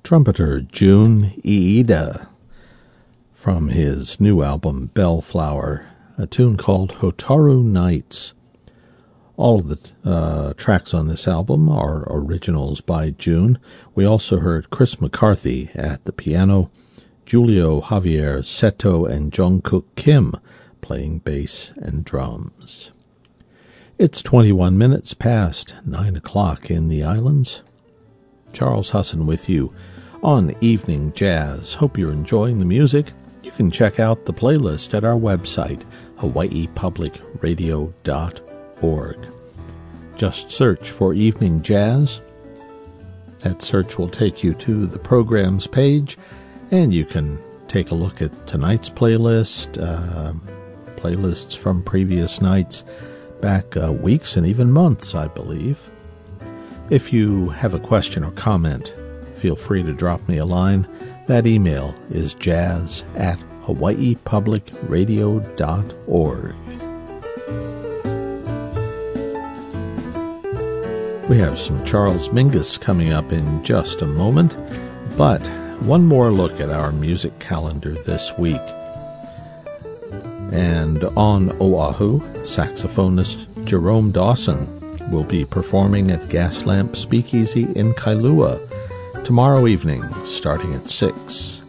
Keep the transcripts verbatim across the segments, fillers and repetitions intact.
trumpeter Jun Iida from his new album Bellflower, a tune called Hotaru Nights. All of the uh, tracks on this album are originals by Jun. We also heard Chris McCarthy at the piano, Julio Javier Seto and Jungkook Kim playing bass and drums. It's twenty-one minutes past nine o'clock in the islands. Charles Husson with you on Evening Jazz. Hope you're enjoying the music. You can check out the playlist at our website, hawaii public radio dot org. Just search for Evening Jazz. That search will take you to the programs page, and you can take a look at tonight's playlist, uh, playlists from previous nights, back uh, weeks and even months, I believe. If you have a question or comment, feel free to drop me a line. That email is jazz at hawaii public radio dot org. We have some Charles Mingus coming up in just a moment, but one more look at our music calendar this week. And on Oahu, saxophonist Jerome Dawson will be performing at Gaslamp Speakeasy in Kailua tomorrow evening, starting at six.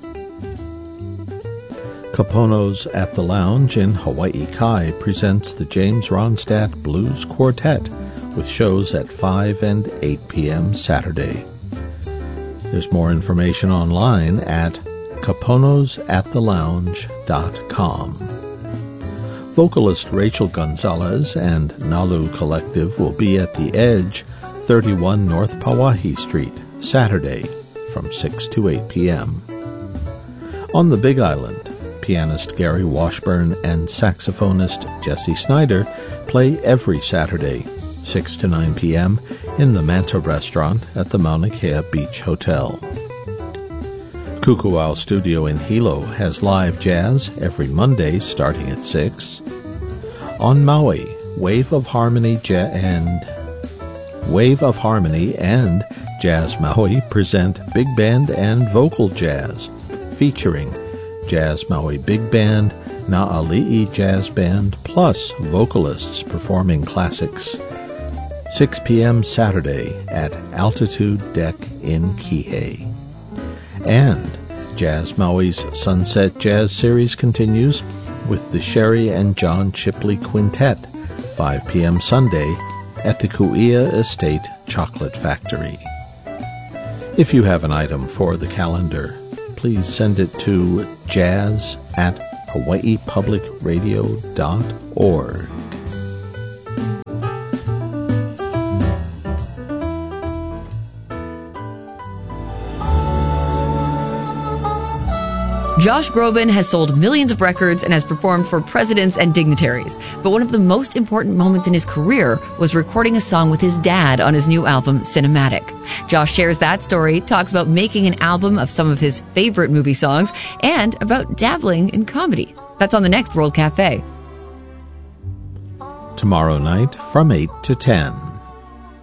Kapono's at the Lounge in Hawaii Kai presents the James Ronstadt Blues Quartet with shows at five and eight p.m. Saturday. There's more information online at kaponos at the lounge dot com. Vocalist Rachel Gonzalez and Nalu Collective will be at The Edge, thirty-one North Pauahi Street, Saturday from six to eight p.m. On the Big Island, pianist Gary Washburn and saxophonist Jesse Snyder play every Saturday, six to nine p.m. in the Manta Restaurant at the Mauna Kea Beach Hotel. Kukuau Studio in Hilo has live jazz every Monday starting at six. On Maui, Wave of Harmony ja- and Wave of Harmony and Jazz Maui present big band and vocal jazz, featuring Jazz Maui Big Band, Na'ali'i Jazz Band, plus vocalists performing classics. six p.m. Saturday at Altitude Deck in Kihei. And Jazz Maui's Sunset Jazz Series continues with the Sherry and John Chipley Quintet, five p.m. Sunday at the Kuia Estate Chocolate Factory. If you have an item for the calendar, please send it to jazz at hawaii public radio dot org. Josh Groban has sold millions of records and has performed for presidents and dignitaries. But one of the most important moments in his career was recording a song with his dad on his new album, Cinematic. Josh shares that story, talks about making an album of some of his favorite movie songs, and about dabbling in comedy. That's on the next World Cafe. Tomorrow night from eight to ten.